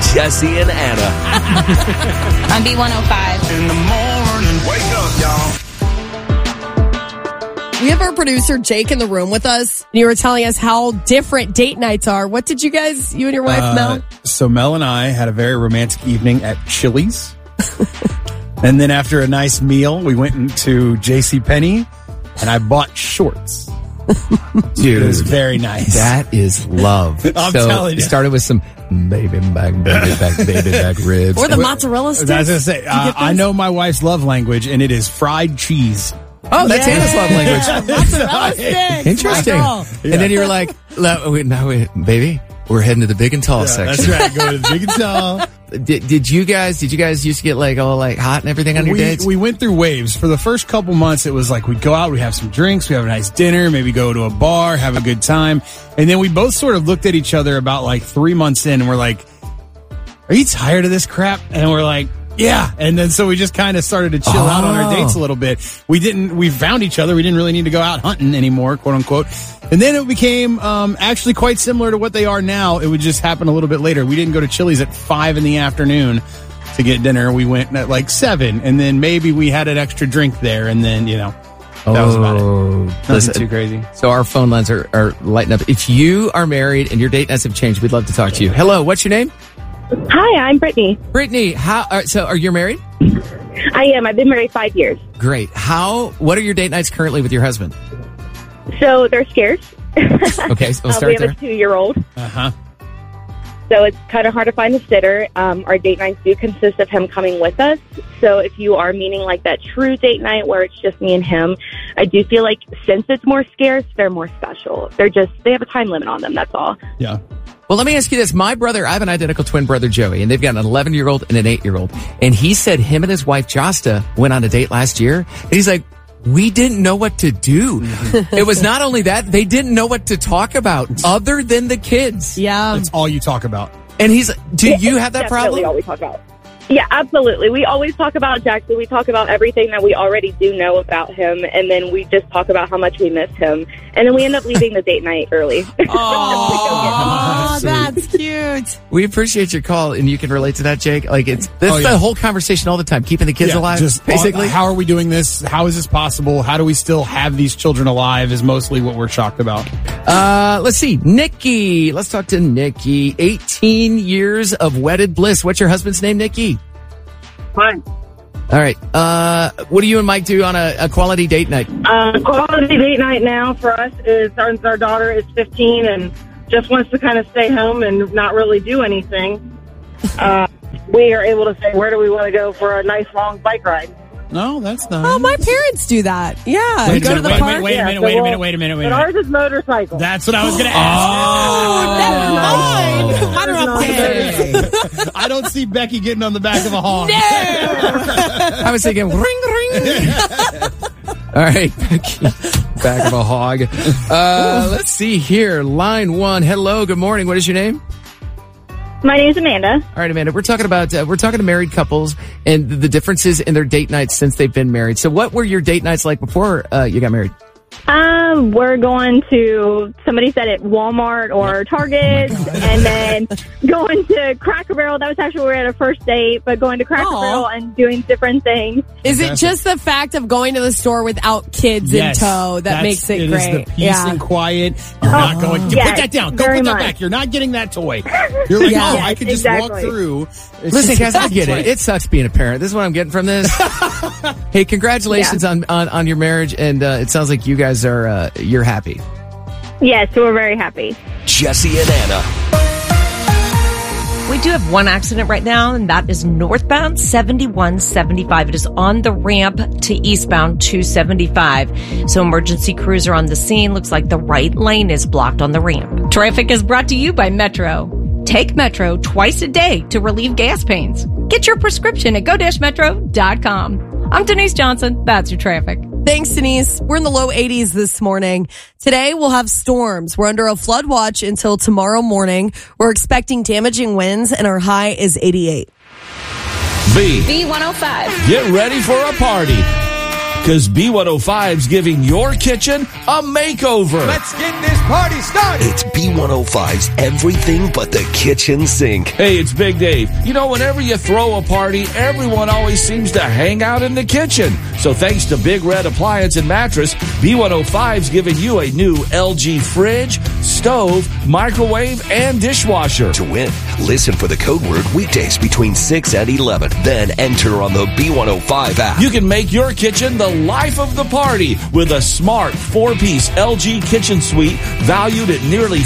Jesse and Anna. On B105. In the morning, wake up, y'all. We have our producer, Jake, in the room with us. You were telling us how different date nights are. What did you and your wife, Mel? So Mel and I had a very romantic evening at Chili's. And then after a nice meal, we went into JCPenney and I bought shorts. Dude, it was very nice. That is love. I'm telling you. It started with some baby back ribs. Or the mozzarella sticks. I was going to say, I know my wife's love language, and it is fried cheese. Oh, that's Anna's love language. Mozzarella sticks. Interesting. Yeah. And then you were like, baby, we're heading to the big and tall section. That's right. Go to the big and tall. Did you guys used to get like all like hot and everything on your dates? We went through waves. For the first couple months, it was like we'd go out, we'd have some drinks, we'd have a nice dinner, maybe go to a bar, have a good time. And then we both sort of looked at each other about like 3 months in and we're like, are you tired of this crap? And we're like, yeah. And then so we just kind of started to chill out on our dates a little bit. We found each other. We didn't really need to go out hunting anymore, quote unquote. And then it became actually quite similar to what they are now. It would just happen a little bit later. We didn't go to Chili's at 5 p.m. to get dinner. We went at like 7, and then maybe we had an extra drink there, and then, that was about it. Nothing too crazy. So our phone lines are lighting up. If you are married and your date nights have changed, we'd love to talk to you. Hello, what's your name? Hi, I'm Brittany. Brittany, so are you married? I am. I've been married 5 years. Great. What are your date nights currently with your husband? So they're scarce. Okay, so we'll start there. We have a 2-year-old. Uh-huh. So it's kind of hard to find a sitter. Our date nights do consist of him coming with us. So if you are meaning like that true date night where it's just me and him, I do feel like since it's more scarce, they're more special. They have a time limit on them. That's all. Yeah. Well, let me ask you this. I have an identical twin brother, Joey, and they've got an 11-year-old and an 8-year-old. And he said him and his wife, Josta, went on a date last year. And he's like, we didn't know what to do. It was not only that, they didn't know what to talk about other than the kids. Yeah. That's all you talk about. And he's like, do you have that problem? That's all we talk about. Yeah, absolutely. We always talk about Jackson. We talk about everything that we already do know about him, and then we just talk about how much we miss him. And then we end up leaving the date night early. Oh, that's cute. We appreciate your call, and you can relate to that, Jake. Like the whole conversation all the time, keeping the kids alive. Just basically, how are we doing this? How is this possible? How do we still have these children alive? Is mostly what we're shocked about. Let's see, Nikki. Let's talk to Nikki. 18 years of wedded bliss. What's your husband's name, Nikki? Fine. All right. What do you and Mike do on a quality date night? Quality date night now for us is our daughter is 15 and just wants to kind of stay home and not really do anything. We are able to say, where do we want to go for a nice long bike ride? No, that's not. Oh, my parents do that. Yeah. Wait Go to the park. Wait a minute. But ours is motorcycle. That's what I was going to ask. That's mine. I don't see Becky getting on the back of a hog. No. I was thinking, ring. All right, Becky, back of a hog. Let's see here. Line 1. Hello, good morning. What is your name? My name's Amanda. All right, Amanda. We're talking to married couples and the differences in their date nights since they've been married. So what were your date nights like before you got married? We're going to, somebody said it, Walmart or Target, and then going to Cracker Barrel. That was actually where we had a first date, but going to Cracker Barrel and doing different things. Is it just the fact of going to the store without kids in tow that makes it great? It is the peace and quiet. You're not going, put that down. Go put that back. You're not getting that toy. You're like, I could just walk through. Listen, guys, I get it. It sucks being a parent. This is what I'm getting from this. Hey, congratulations on your marriage, and it sounds like you guys are you're happy. Yes, we're very happy. Jesse and Anna. We do have one accident right now, and that is northbound 7175. It is on the ramp to eastbound 275. So emergency crews are on the scene. Looks like the right lane is blocked on the ramp. Traffic is brought to you by Metro. Take Metro twice a day to relieve gas pains. Get your prescription at go-metro.com. I'm Denise Johnson. That's your traffic. Thanks, Denise. We're in the low 80s this morning. Today, we'll have storms. We're under a flood watch until tomorrow morning. We're expecting damaging winds, and our high is 88. B105. Get ready for a party. Because B105's giving your kitchen a makeover. Let's get this party started. It's B105's everything but the kitchen sink. Hey, it's Big Dave. You know, whenever you throw a party, everyone always seems to hang out in the kitchen. So thanks to Big Red Appliance and Mattress, B105's giving you a new LG fridge, stove, microwave, and dishwasher. To win, listen for the code word weekdays between 6 and 11. Then enter on the B105 app. You can make your kitchen the life of the party with a smart 4-piece LG kitchen suite valued at nearly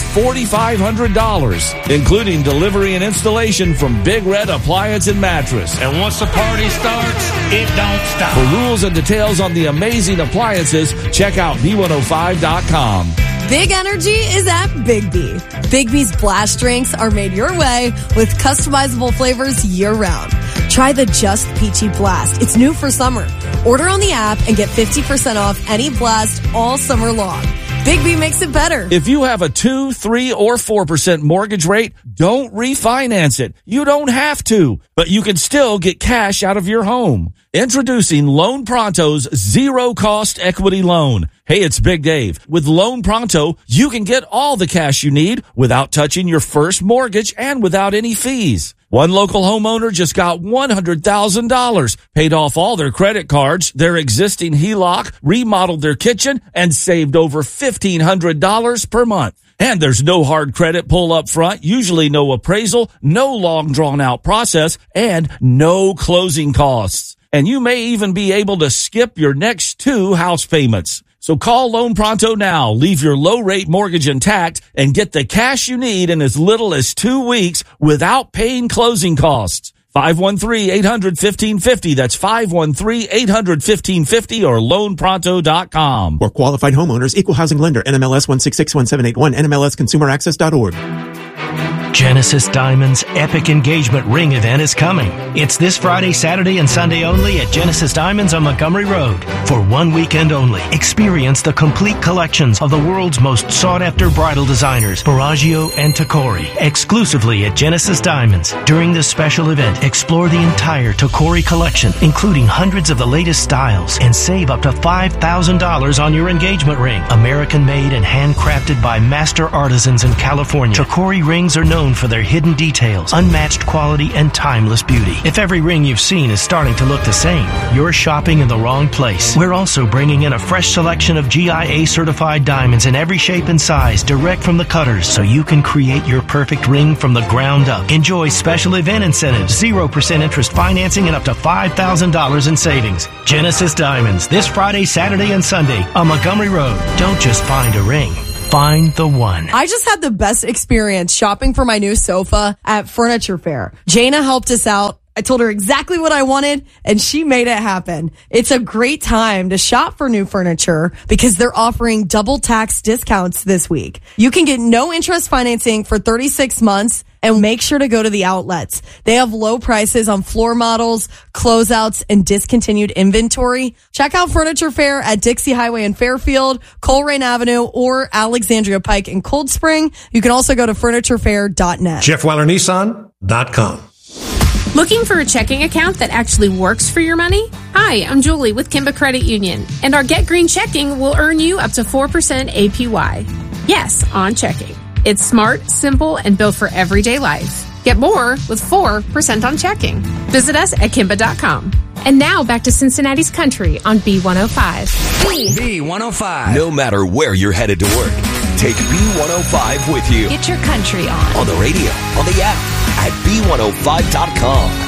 $4,500, including delivery and installation from Big Red Appliance and Mattress. And once the party starts, it don't stop. For rules and details on the amazing appliances, check out B105.com. Big energy is at Big B. Big B's blast drinks are made your way with customizable flavors year-round. Try the Just Peachy Blast. It's new for summer. Order on the app and get 50% off any blast all summer long. Big B makes it better. If you have a 2, 3, or 4% mortgage rate, don't refinance it. You don't have to, but you can still get cash out of your home. Introducing Loan Pronto's zero-cost equity loan. Hey, it's Big Dave. With Loan Pronto, you can get all the cash you need without touching your first mortgage and without any fees. One local homeowner just got $100,000, paid off all their credit cards, their existing HELOC, remodeled their kitchen, and saved over $1,500 per month. And there's no hard credit pull up front, usually no appraisal, no long drawn out process, and no closing costs. And you may even be able to skip your next 2 house payments. So call Loan Pronto now, leave your low-rate mortgage intact, and get the cash you need in as little as 2 weeks without paying closing costs. 513-800-1550. That's 513-800-1550 or loanpronto.com. For qualified homeowners, Equal Housing Lender, NMLS 1661781, NMLSConsumerAccess.org. Genesis Diamonds' epic engagement ring event is coming. It's this Friday, Saturday, and Sunday only at Genesis Diamonds on Montgomery Road. For 1 weekend only, experience the complete collections of the world's most sought-after bridal designers, Bellagio and Tacori, exclusively at Genesis Diamonds. During this special event, explore the entire Tacori collection, including hundreds of the latest styles, and save up to $5,000 on your engagement ring. American-made and handcrafted by master artisans in California, Tacori rings are known for their hidden details, unmatched quality, and timeless beauty. If every ring you've seen is starting to look the same, you're shopping in the wrong place. We're also bringing in a fresh selection of GIA certified diamonds in every shape and size, direct from the cutters, so you can create your perfect ring from the ground up. Enjoy special event incentives, 0% interest financing, and up to $5,000 in savings. Genesis Diamonds, this Friday, Saturday, and Sunday on Montgomery Road. Don't just find a ring. Find the one. I just had the best experience shopping for my new sofa at Furniture Fair. Jana helped us out. I told her exactly what I wanted, and she made it happen. It's a great time to shop for new furniture because they're offering double tax discounts this week. You can get no interest financing for 36 months, and make sure to go to the outlets. They have low prices on floor models, closeouts, and discontinued inventory. Check out Furniture Fair at Dixie Highway in Fairfield, Coleraine Avenue, or Alexandria Pike in Cold Spring. You can also go to FurnitureFair.net. JeffWeilerNissan.com. Looking for a checking account that actually works for your money? Hi, I'm Julie with Kimba Credit Union, and our Get Green checking will earn you up to 4% APY. Yes, on checking. It's smart, simple, and built for everyday life. Get more with 4% on checking. Visit us at Kimba.com. And now back to Cincinnati's Country on B105. B105. No matter where you're headed to work, take B105 with you. Get your country on. On the radio, on the app, at B105.com.